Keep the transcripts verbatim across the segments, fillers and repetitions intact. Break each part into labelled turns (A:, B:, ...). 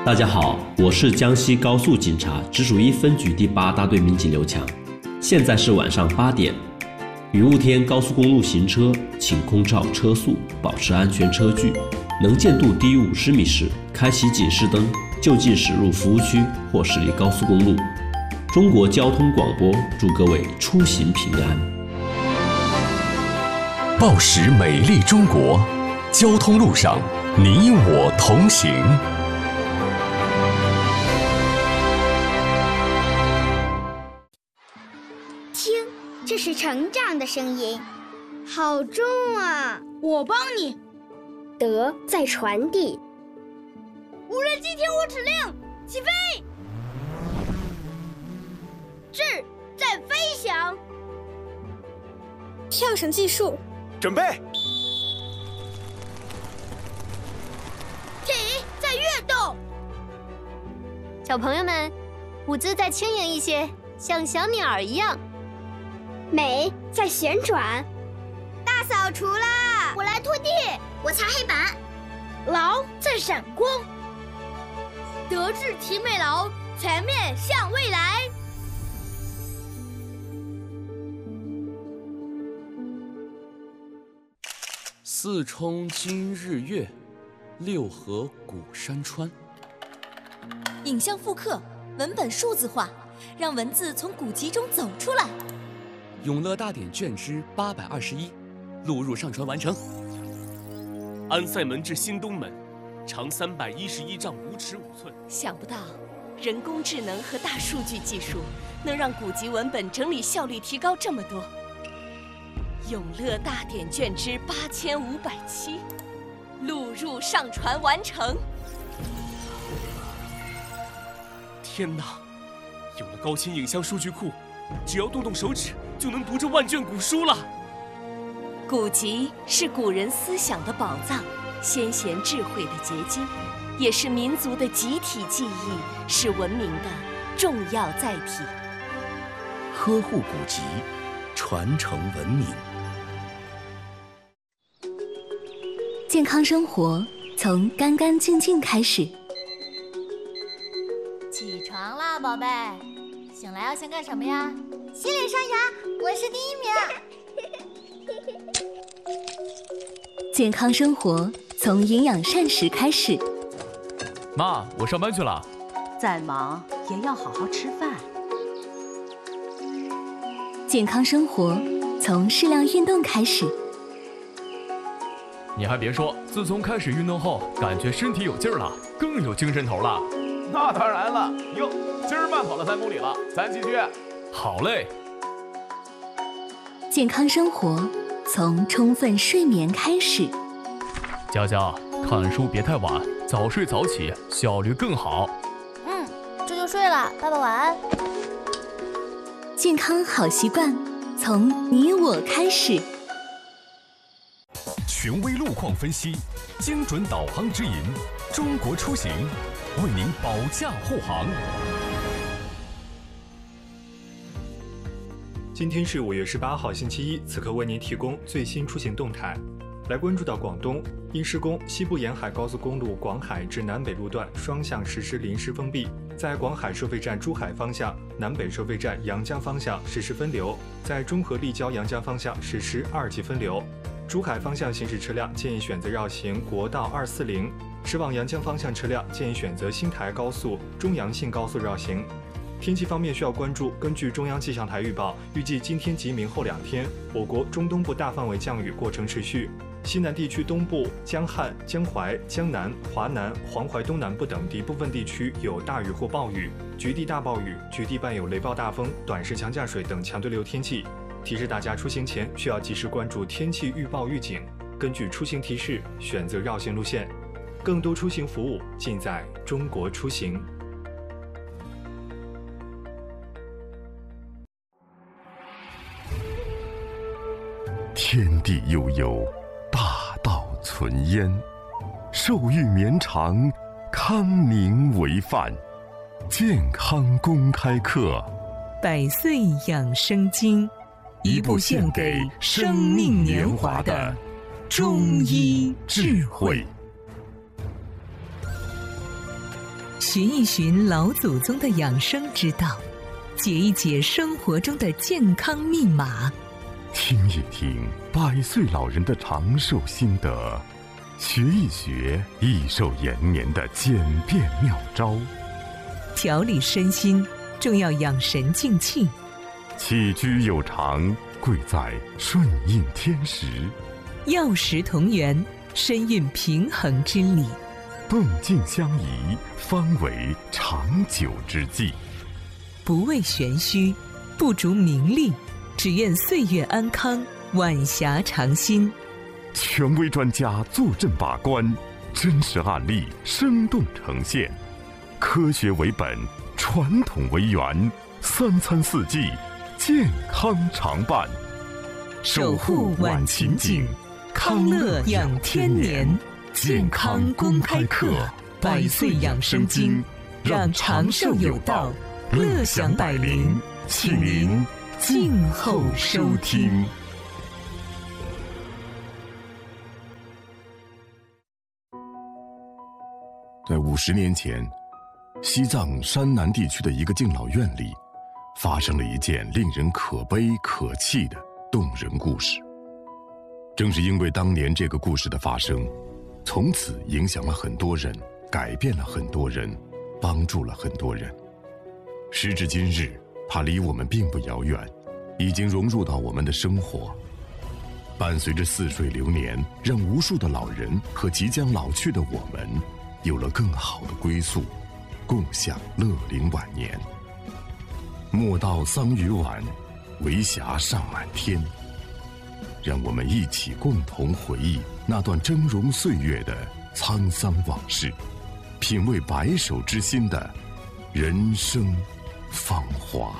A: 大家好，我是江西高速警察直属一分局第八大队民警刘强。现在是晚上八点，雨雾天高速公路行车，请空照车速，保持安全车距，能见度低于五十米时，开启警示灯，就近驶入服务区或驶离高速公路。中国交通广播祝各位出行平安。
B: 报时美丽中国，交通路上你我同行。
C: 听，这是成长的声音，好重啊！
D: 我帮你。
E: 德在传递。
D: 无人机听我指令，起飞。智在飞翔。
E: 跳绳技术，
F: 准备。
D: 体在跃动。
G: 小朋友们，舞姿再轻盈一些，像小鸟儿一样。
C: 美在旋转。
D: 大扫除啦！
C: 我来拖地，我擦黑板。
D: 劳在闪光。德智体美劳，全面向未来。
H: 四冲今日月，六合古山川。
I: 影像复刻，文本数字化，让文字从古籍中走出来。
H: 永乐大典卷之八百二十一，录入上传完成。安塞门至新东门，长三百一十一丈五尺五寸。
I: 想不到，人工智能和大数据技术能让古籍文本整理效率提高这么多。永乐大典卷之八千五百七，录入上传完成。
H: 天哪！有了高清影像数据库，只要动动手指就能读这万卷古书了。
I: 古籍是古人思想的宝藏，先贤智慧的结晶，也是民族的集体记忆，是文明的重要载体。
B: 呵护古籍，传承文明。
J: 健康生活从干干净净开始。
K: 起床啦，宝贝！醒来要先干什么呀？
C: 洗脸刷牙，我是第一名。
J: 健康生活从营养膳食开始。
L: 妈，我上班去了。
M: 再忙也要好好吃饭。
J: 健康生活从适量运动开始。
L: 你还别说，自从开始运动后，感觉身体有劲儿了，更有精神头了。
N: 那当然了，哟，今儿慢跑了三公里了，咱继续。
L: 好嘞。
J: 健康生活从充分睡眠开始。
L: 佳佳，看书别太晚，早睡早起，效率更好。
K: 嗯，这就睡了，爸爸晚安。
J: 健康好习惯从你我开始。
B: 权威路况分析，精准导航指引，中国出行为您保驾护航。
O: 今天是五月十八号星期一，此刻为您提供最新出行动态。来关注到广东，因施工，西部沿海高速公路广海至南北路段双向实施临时封闭，在广海收费站珠海方向、南北收费站阳江方向实施分流，在中和立交阳江方向实施二级分流。珠海方向行驶车辆建议选择绕行国道二四零，驶往阳江方向车辆建议选择新台高速、中阳信高速绕行。天气方面需要关注，根据中央气象台预报，预计今天及明后两天，我国中东部大范围降雨过程持续，西南地区东部、江汉、江淮、江南、华南、黄淮东南部等地部分地区有大雨或暴雨，局地大暴雨，局地伴有雷暴大风、短时强降水等强对流天气。提示大家出行前需要及时关注天气预报预警，根据出行提示选择绕行路线。更多出行服务尽在中国出行。
B: 天地悠悠，大道存焉，寿育绵长，康宁为范。健康公开课，
P: 百岁养生经，一部献给生命年华的中医智慧。 寻一寻老祖宗的养生之道，解一解生活中的健康密码，
B: 听一听百岁老人的长寿心得，学一学益寿延年的简便妙招。
P: 调理身心，重要养神静气。
B: 起居有常，贵在顺应天时。
P: 药食同源，深蕴平衡之理。
B: 动静相宜，方为长久之计。
P: 不为玄虚，不逐名利，只愿岁月安康，晚霞长新。
B: 权威专家坐镇把关，真实案例生动呈现，科学为本，传统为源，三餐四季健康常伴。
P: 守护晚晴景，康乐养天年。健康公开课，百岁养生经，让长寿有道，乐享百龄，请您静候收听。
B: 在五十年前，西藏山南地区的一个敬老院里，发生了一件令人可悲可气的动人故事。正是因为当年这个故事的发生，从此影响了很多人，改变了很多人，帮助了很多人。时至今日，它离我们并不遥远，已经融入到我们的生活，伴随着似水流年，让无数的老人和即将老去的我们有了更好的归宿，共享乐龄晚年。莫道桑榆晚，为霞尚满天。让我们一起共同回忆那段峥嵘岁月的沧桑往事，品味白首之心的人生芳华。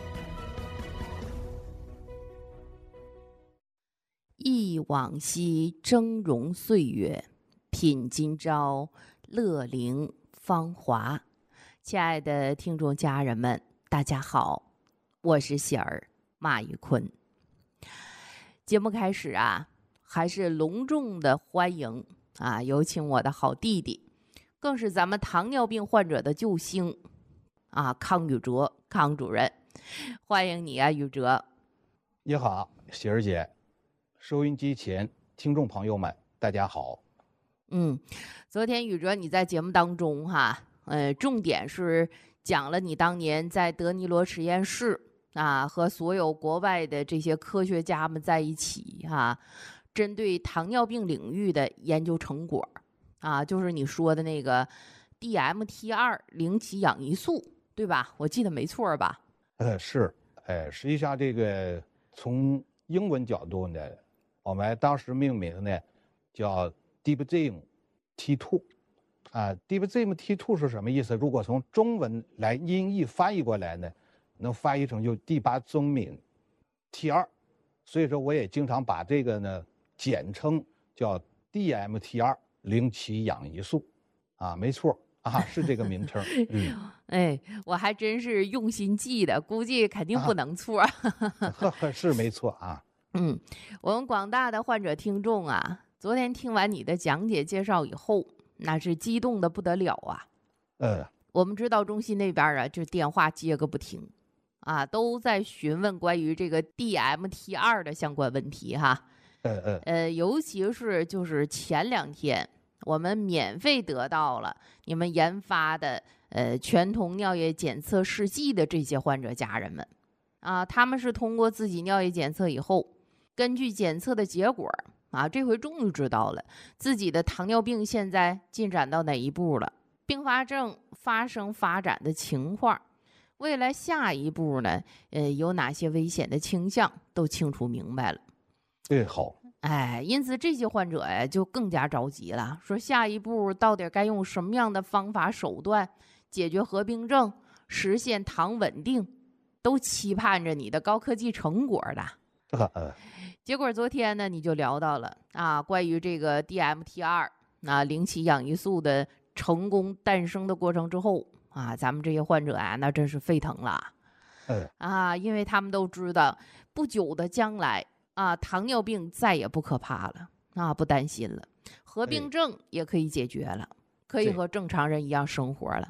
F: 忆往昔峥嵘岁月，品今朝乐龄芳华。亲爱的听众家人们，大家好，我是喜儿马玉坤。节目开始啊，还是隆重的欢迎啊，有请我的好弟弟，更是咱们糖尿病患者的救星啊，康宇哲康主任，欢迎你啊，宇哲。
Q: 你好，喜儿姐，收音机前听众朋友们，大家好。
F: 嗯，昨天宇哲你在节目当中哈，呃，重点是讲了你当年在德尼罗实验室啊，和所有国外的这些科学家们在一起啊，针对糖尿病领域的研究成果啊，就是你说的那个 D M T 二 零起氧胰素，对吧？我记得没错吧？
Q: 呃，是，呃，实际上这个从英文角度呢，我们当时命名呢叫 DiBZim T 二 啊 ，DiBZim T 二 是什么意思？如果从中文来音译翻译过来呢？能翻译成就第八宗醚 T 二， 所以说我也经常把这个呢简称叫 D M T 二 零起氧胰素，啊，没错啊，是这个名称。嗯，
F: 哎，我还真是用心记的，估计肯定不能错。
Q: 啊、是没错啊。
F: 嗯，我们广大的患者听众啊，昨天听完你的讲解介绍以后，那是激动的不得了啊。
Q: 呃，
F: 我们指导中心那边啊，就电话接个不停。啊，都在询问关于这个 D M T 二 的相关问题哈。
Q: 呃呃
F: 呃，尤其是就是前两天我们免费得到了你们研发的呃全瞳尿液检测试剂的这些患者家人们啊，他们是通过自己尿液检测以后，根据检测的结果啊，这回终于知道了自己的糖尿病现在进展到哪一步了，并发症发生发展的情况。未来下一步呢，呃，有哪些危险的倾向都清楚明白了。
Q: 对，好。
F: 哎，因此这些患者呀就更加着急了，说下一步到底该用什么样的方法手段解决合并症，实现糖稳定，都期盼着你的高科技成果的。
Q: 呃、
F: 结果昨天呢，你就聊到了啊，关于这个 D M T 二 啊零起氧胰素的成功诞生的过程之后。啊，咱们这些患者啊，那真是沸腾了，
Q: 嗯
F: 啊，因为他们都知道，不久的将来啊，糖尿病再也不可怕了，啊，不担心了，合并症也可以解决了，可以和正常人一样生活了。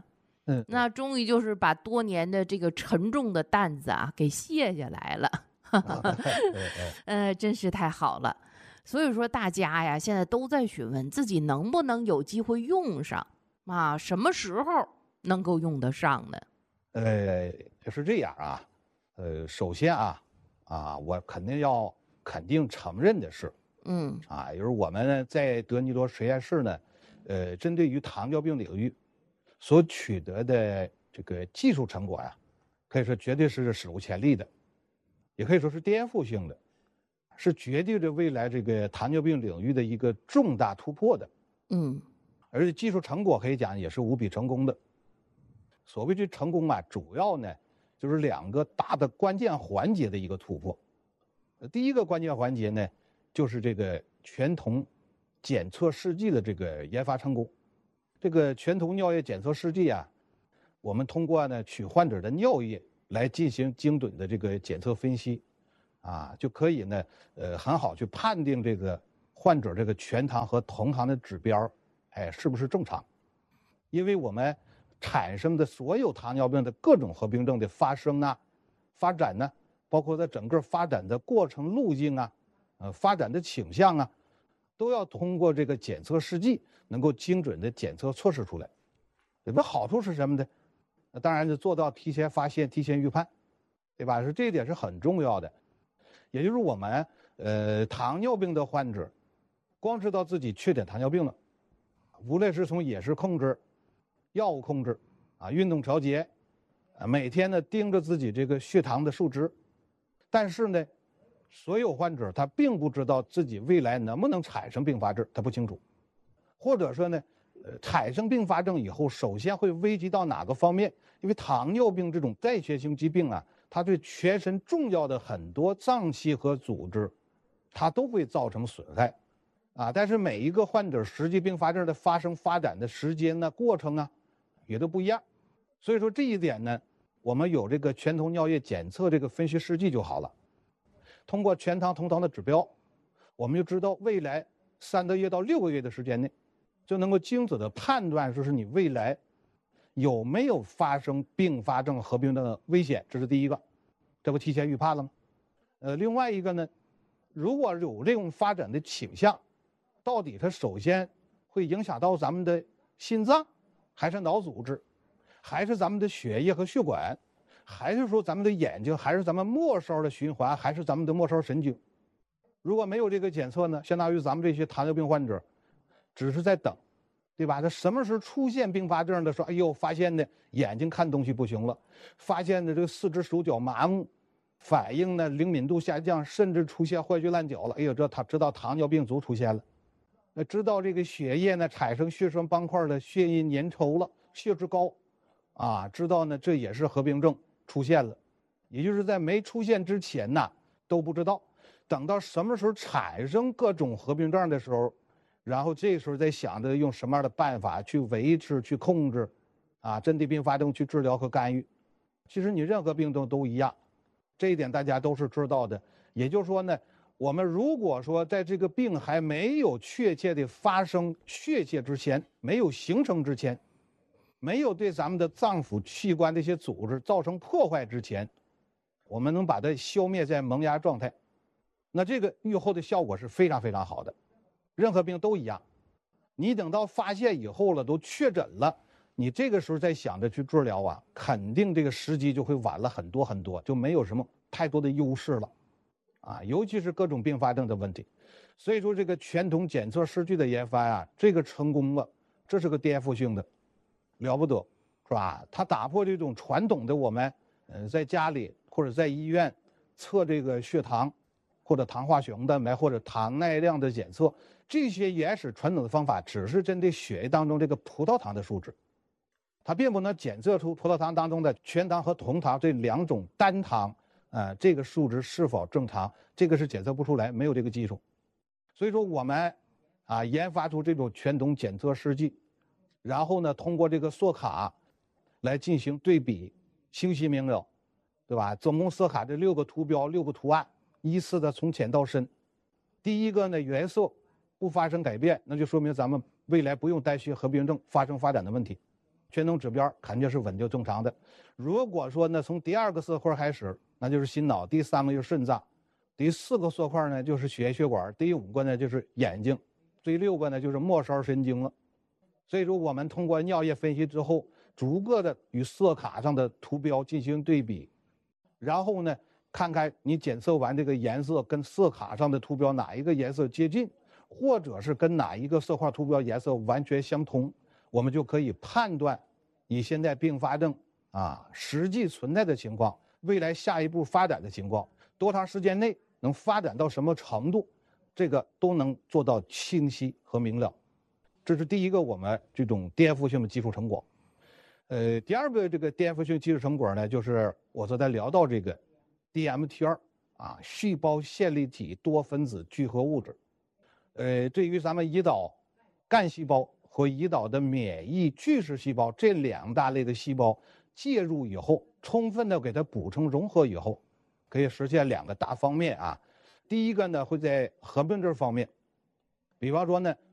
Q: 嗯，
F: 那终于就是把多年的这个沉重的担子啊给卸下来了。呃，真是太好了。所以说大家呀，现在都在询问自己能不能有机会用上啊，什么时候能够用得上呢？
Q: 呃，是这样啊，呃，首先啊，啊，我肯定要肯定承认的是，
F: 嗯，
Q: 啊，就是我们在德尼罗实验室呢，呃，针对于糖尿病领域所取得的这个技术成果呀、啊，可以说绝对是史无前例的，也可以说是颠覆性的，是决定着未来这个糖尿病领域的一个重大突破的。
F: 嗯，
Q: 而且技术成果可以讲也是无比成功的。所谓这成功啊，主要呢就是两个大的关键环节的一个突破。第一个关键环节呢，就是这个全酮检测试剂的这个研发成功。这个全酮尿液检测试剂啊，我们通过呢取患者的尿液来进行精准的这个检测分析，啊，就可以呢呃很好去判定这个患者这个全糖和酮糖的指标，哎，是不是正常？因为我们产生的所有糖尿病的各种合并症的发生啊、发展呢，包括在整个发展的过程路径啊、呃发展的倾向啊，都要通过这个检测试剂能够精准的检测测试出来。那好处是什么呢？那当然是做到提前发现、提前预判，对吧？是这一点是很重要的。也就是我们呃糖尿病的患者，光知道自己确诊糖尿病了，无论是从饮食控制、药物控制啊、运动调节，啊，每天呢盯着自己这个血糖的数值，但是呢，所有患者他并不知道自己未来能不能产生并发症，他不清楚，或者说呢，呃，产生并发症以后，首先会危及到哪个方面？因为糖尿病这种代谢性疾病啊，它对全身重要的很多脏器和组织，它都会造成损害。啊，但是每一个患者实际并发症的发生发展的时间呢、过程啊，也都不一样。所以说这一点呢，我们有这个全酮尿液检测这个分析试剂就好了。通过全糖、酮糖的指标，我们就知道未来三个月到六个月的时间内，就能够精准的判断说是你未来有没有发生并发症、合并症的危险，这是第一个，这不提前预判了吗？呃，另外一个呢，如果有这种发展的倾向，到底它首先会影响到咱们的心脏，还是脑组织，还是咱们的血液和血管，还是说咱们的眼睛，还是咱们末梢的循环，还是咱们的末梢神经？如果没有这个检测呢，相当于咱们这些糖尿病患者只是在等，对吧？他什么时候出现并发症的时候，哎呦，发现呢眼睛看东西不行了，发现呢这个四肢手脚麻木，反应呢灵敏度下降，甚至出现坏疽烂脚了。哎呦，这他知道糖尿病足出现了。那知道这个血液呢产生血栓斑块的血液粘稠了，血脂高，啊，知道呢这也是合并症出现了。也就是在没出现之前呢都不知道，等到什么时候产生各种合并症的时候，然后这时候再想着用什么样的办法去维持、去控制，啊，针对并发症去治疗和干预。其实你任何病症都一样，这一点大家都是知道的。也就是说呢，我们如果说在这个病还没有确切的发生确切之前，没有形成之前，没有对咱们的脏腑器官的一些组织造成破坏之前，我们能把它消灭在萌芽状态，那这个预后的效果是非常非常好的。任何病都一样，你等到发现以后了，都确诊了，你这个时候再想着去治疗啊，肯定这个时机就会晚了很多很多，就没有什么太多的优势了。啊，尤其是各种并发症的问题，所以说这个全酮检测试剂的研发啊，这个成功了，这是个颠覆性的，了不得，是吧？它打破这种传统的我们，呃，在家里或者在医院测这个血糖，或者糖化血红蛋白或者糖耐量的检测，这些原始传统的方法只是针对血液当中这个葡萄糖的数值，它并不能检测出葡萄糖当中的全糖和酮糖这两种单糖。啊，这个数值是否正常，这个是检测不出来，没有这个技术。所以说我们啊研发出这种全酮检测试剂，然后呢通过这个缩卡来进行对比，清晰明了，对吧？总共缩卡这六个图标、六个图案，依次的从浅到深。第一个呢原色不发生改变，那就说明咱们未来不用担心合并症发生发展的问题。 全通指标肯定是稳定正常的。如果说呢，从第二个色块开始，那就是心脑，第三个就是肾脏，第四个色块呢就是血液血管，第五个呢就是眼睛，第六个呢就是末梢神经了。所以说，我们通过尿液分析之后，逐个的与色卡上的图标进行对比，然后呢，看看你检测完这个颜色跟色卡上的图标哪一个颜色接近，或者是跟哪一个色块图标颜色完全相同，我们就可以判断你现在并发症啊实际存在的情况，未来下一步发展的情况，多长时间内能发展到什么程度，这个都能做到清晰和明了。这是第一个我们这种颠覆性的技术成果。呃，第二个这个颠覆性技术成果呢，就是我刚才聊到这个 D M T 二 啊，细胞线粒体多分子聚合物质。呃，对于咱们胰岛干细胞和胰岛的免疫巨噬细胞这两大类的细胞介入以后，充分的给它补充融合以后，可以实现两个大方面啊。第一个呢，会在合并症方面，比方说呢，